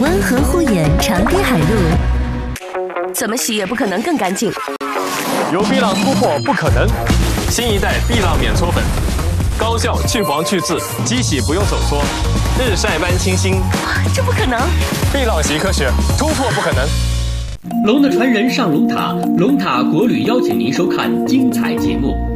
温和护眼长堤海露，怎么洗也不可能更干净。 有碧浪突破不可能，新一代碧浪免搓粉，高效去黄去渍，机洗不用手搓，日晒般清新。 这不可能！ 碧浪习科学，突破不可能。 龙的传人上龙塔，龙塔国旅邀请您收看精彩节目。